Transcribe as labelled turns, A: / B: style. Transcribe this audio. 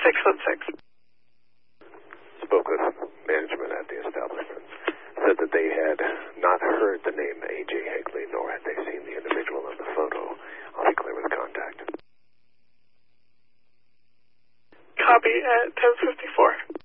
A: 616.
B: Spoke with management at the establishment. Said that they had not heard the name A.J. Higley, nor had they seen the individual in the photo. I'll be clear with contact.
A: Copy at 10:54.